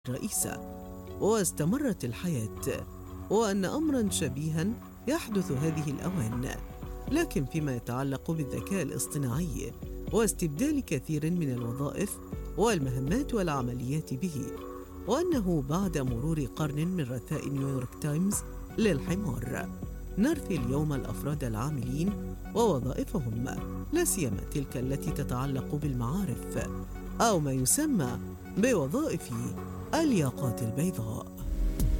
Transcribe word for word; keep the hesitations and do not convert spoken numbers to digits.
الرئيسة، واستمرت الحياة، وأن أمرا شبيها يحدث هذه الأوان، لكن فيما يتعلق بالذكاء الاصطناعي واستبدال كثير من الوظائف والمهمات والعمليات به، وأنه بعد مرور قرن من رثاء نيويورك تايمز للحمار نرثي اليوم الأفراد العاملين ووظائفهم، لا سيما تلك التي تتعلق بالمعارف أو ما يسمى بوظائف الياقات البيضاء.